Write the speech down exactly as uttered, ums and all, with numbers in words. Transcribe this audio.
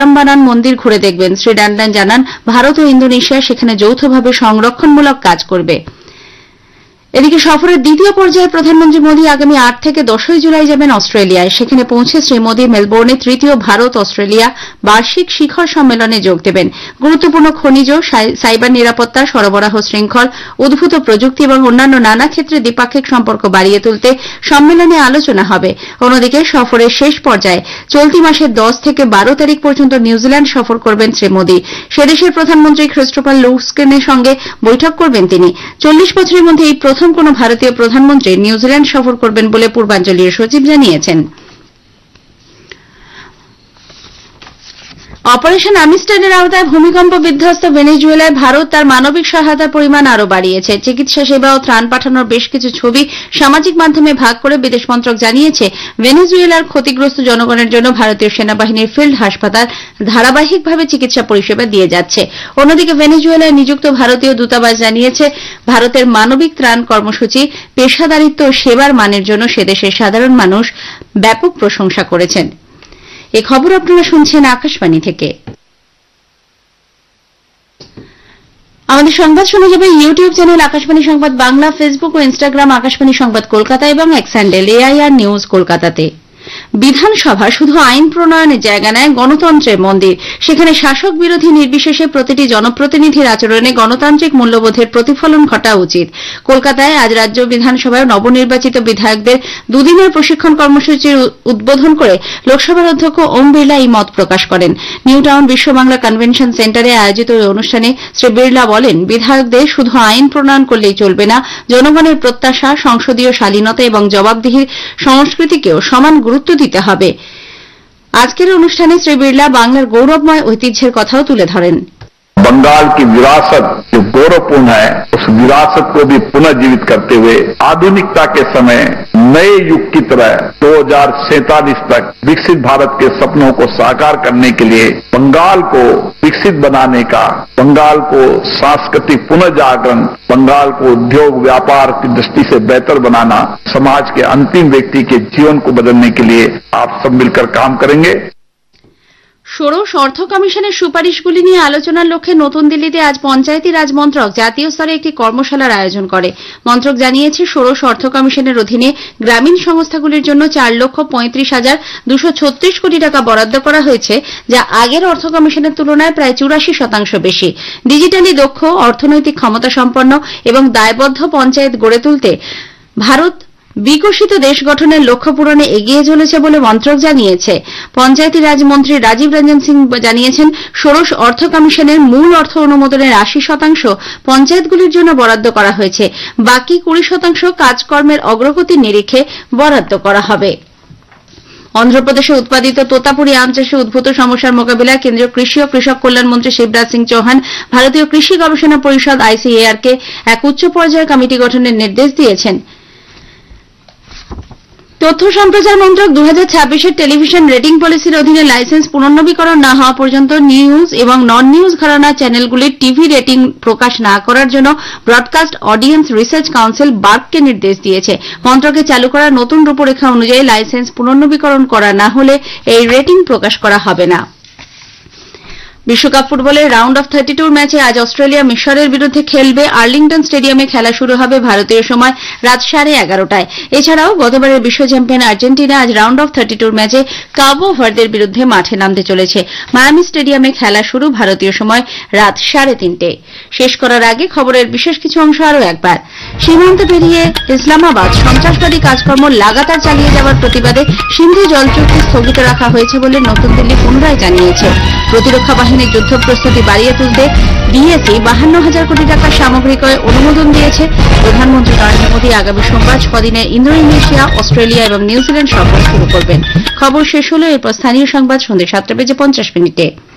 প্রাম্বানান মন্দির ঘুরে দেখবেন। শ্রী ডান্ডান জানান, ভারত ও ইন্দোনেশিয়া সেখানে যৌথভাবে সংরক্ষণমূলক কাজ করবে। এদিকে সফরের দ্বিতীয় পর্যায়ে প্রধানমন্ত্রী মোদী আগামী আট থেকে দশই জুলাই যাবেন অস্ট্রেলিয়ায়। সেখানে পৌঁছে শ্রী মোদী মেলবোর্নে তৃতীয় ভারত অস্ট্রেলিয়া বার্ষিক শিখর সম্মেলনে যোগ দেবেন। গুরুত্বপূর্ণ খনিজ, সাইবার নিরাপত্তা, সরবরাহ শৃঙ্খল, উদ্ভূত প্রযুক্তি এবং অন্যান্য নানা ক্ষেত্রে দ্বিপাক্ষিক সম্পর্ক বাড়িয়ে তুলতে সম্মেলনে আলোচনা হবে। অন্যদিকে সফরের শেষ পর্যায়ে চলতি মাসের দশ থেকে বারো তারিখ পর্যন্ত নিউজিল্যান্ড সফর করবেন শ্রী মোদী। সে দেশের প্রধানমন্ত্রী ক্রিস্টোফার লুস্কেনের সঙ্গে বৈঠক করবেন তিনি। চল্লিশ বছরের মধ্যে এই প্রথম কোন ভারতীয় প্রধানমন্ত্রী নিউজিল্যান্ড সফর করবেন বলে পূর্বাঞ্চলীয় সচিব জানিয়েছেন। অপারেশন আমিস্টারের আওতায় ভূমিকম্প বিধ্বস্ত ভেনেজুয়েলায় ভারত তার মানবিক সহায়তার পরিমাণ আরও বাড়িয়েছে। চিকিৎসা সেবা ও ত্রাণ পাঠানোর বেশ কিছু ছবি সামাজিক মাধ্যমে ভাগ করে বিদেশ মন্ত্রক জানিয়েছে, ভেনেজুয়েলার ক্ষতিগ্রস্ত জনগণের জন্য ভারতীয় সেনাবাহিনীর ফিল্ড হাসপাতাল ধারাবাহিকভাবে চিকিৎসা পরিষেবা দিয়ে যাচ্ছে। অন্যদিকে ভেনেজুয়েলায় নিযুক্ত ভারতীয় দূতাবাস জানিয়েছে, ভারতের মানবিক ত্রাণ কর্মসূচি, পেশাদারিত্ব ও সেবার মানের জন্য সেদেশের সাধারণ মানুষ ব্যাপক প্রশংসা করেছেন। এই খবর আপনারা শুনছেন আকাশবাণী থেকে। আমাদের সংবাদ শোনা যাবে ইউটিউব চ্যানেল আকাশবাণী সংবাদ বাংলা, ফেসবুক ও ইনস্টাগ্রাম আকাশবাণী সংবাদ কলকাতা এবং এক্স হ্যান্ডেল এআইআর নিউজ কলকাতাতে। বিধানসভা শুধু আইন প্রণয়নের জায়গা নয়, গণতন্ত্রের মন্দির। সেখানে শাসক বিরোধী নির্বিশেষে প্রতিটি জনপ্রতিনিধির আচরণে গণতান্ত্রিক মূল্যবোধের প্রতিফলন ঘটা উচিত। কলকাতায় আজ রাজ্য বিধানসভায় নবনির্বাচিত বিধায়কদের দুদিনের প্রশিক্ষণ কর্মসূচির উদ্বোধন করে লোকসভার অধ্যক্ষ ওম বিড়লা এই মত প্রকাশ করেন। নিউ টাউন বিশ্ববাংলা কনভেনশন সেন্টারে আয়োজিত ওই অনুষ্ঠানে শ্রী বিড়লা বলেন, বিধায়কদের শুধু আইন প্রণয়ন করলেই চলবে না, জনগণের প্রত্যাশা, সংসদীয় শালীনতা এবং জবাবদিহির সংস্কৃতিকেও সমান গুরুত্ব দিতে হবে। আজকের অনুষ্ঠানে শ্রী বিড়লা বাংলার গৌরবময় ঐতিহ্যের কথাও তুলে ধরেন। बंगाल की विरासत जो गौरवपूर्ण है, उस विरासत को भी पुनर्जीवित करते हुए आधुनिकता के समय नए युग की तरह दो हजार सैतालीस तक विकसित भारत के सपनों को साकार करने के लिए बंगाल को विकसित बनाने का, बंगाल को सांस्कृतिक पुनर्जागरण, बंगाल को उद्योग व्यापार की दृष्टि से बेहतर बनाना, समाज के अंतिम व्यक्ति के जीवन को बदलने के लिए आप सब मिलकर काम करेंगे। ষোড়শ অর্থ কমিশনের সুপারিশগুলি নিয়ে আলোচনার লক্ষ্যে নতুন দিল্লিতে আজ পঞ্চায়েতি রাজ মন্ত্রক জাতীয় স্তরে একটি কর্মশালার আয়োজন করে। মন্ত্রক জানিয়েছে, ষোড়শ অর্থ কমিশনের অধীনে গ্রামীণ সংস্থাগুলির জন্য চার লক্ষ পঁয়ত্রিশ হাজার দুশো ছত্রিশ কোটি টাকা বরাদ্দ করা হয়েছে, যা আগের অর্থ কমিশনের তুলনায় প্রায় চুরাশি শতাংশ বেশি। ডিজিটালি দক্ষ, অর্থনৈতিক ক্ষমতা সম্পন্ন এবং দায়বদ্ধ পঞ্চায়েত গড়ে তুলতে ভারত বিকশিত দেশ গঠনের লক্ষ্য পূরণে এগিয়ে চলেছে বলে মন্ত্রক জানিয়েছে। পঞ্চায়েতি রাজ মন্ত্রী রাজীব রঞ্জন সিং জানিয়েছেন, ষোড়শ অর্থ কমিশনের মূল অর্থ অনুমোদনের আশি শতাংশ পঞ্চায়েতগুলির জন্য বরাদ্দ করা হয়েছে। বাকি কুড়ি শতাংশ কাজকর্মের অগ্রগতির নিরিখে বরাদ্দ করা হবে। অন্ধ্রপ্রদেশে উৎপাদিত তোতাপুরি আম চাষে উদ্ভূত সমস্যার মোকাবিলায় কেন্দ্রীয় কৃষি ও কৃষক কল্যাণ মন্ত্রী শিবরাজ সিং চৌহান ভারতীয় কৃষি গবেষণা পরিষদ আইসিএআর কে এক উচ্চ পর্যায়ের কমিটি গঠনের নির্দেশ দিয়েছেন। তথ্য সম্প্রচার মন্ত্রক দু হাজার ছাব্বিশের টেলিভিশন রেটিং পলিসির অধীনে লাইসেন্স পুনর্নবীকরণ না হওয়া পর্যন্ত নিউজ এবং নন নিউজ ঘরানার চ্যানেলগুলির টিভি রেটিং প্রকাশ না করার জন্য ব্রডকাস্ট অডিয়েন্স রিসার্চ কাউন্সিল বার্ককে নির্দেশ দিয়েছে। মন্ত্রকে চালু করা নতুন রূপরেখা অনুযায়ী লাইসেন্স পুনর্নবীকরণ করা না হলে এই রেটিং প্রকাশ করা হবে না। বিশ্বকাপ ফুটবলের রাউন্ড অফ থার্টি টুর ম্যাচে আজ অস্ট্রেলিয়া মিশরের বিরুদ্ধে খেলবে। আর্লিংটন স্টেডিয়ামে খেলা শুরু হবে ভারতীয় সময় রাত সাড়ে এগারোটায়। এছাড়াও গতবারের বিশ্ব চ্যাম্পিয়ন আর্জেন্টিনা আজ রাউন্ড অফ থার্টি টুর ম্যাচে কাবো ভার্দের বিরুদ্ধে মাঠে নামতে চলেছে। মায়ামি স্টেডিয়ামে খেলা শুরু ভারতীয় সময় রাত সাড়ে তিনটে। শেষ করার আগে খবরের বিশেষ কিছু অংশ আরও একবার। সীমান্ত পেরিয়ে ইসলামাবাদ সন্ত্রাসবাদী কাজকর্ম লাগাতার চালিয়ে যাওয়ার প্রতিবাদে সিন্ধু জল চুক্তি স্থগিত রাখা হয়েছে বলে নতুন দিল্লি পুনরায় জানিয়েছে। প্রতিরক্ষা বাহিনীর যুদ্ধ প্রস্তুতি বাড়িয়ে তুলতে ডিএসি বাহান্ন হাজার কোটি টাকার সামগ্রী ক্রয়ে অনুমোদন দিয়েছে। প্রধানমন্ত্রী নরেন্দ্র মোদী আগামী সোমবার ছদিনের ইন্দোনেশিয়া, অস্ট্রেলিয়া এবং নিউজিল্যান্ড সফর শুরু করবেন। খবর শেষ হল। এরপর স্থানীয় সংবাদ সন্ধ্যে সাতটা বেজে পঞ্চাশ মিনিটে।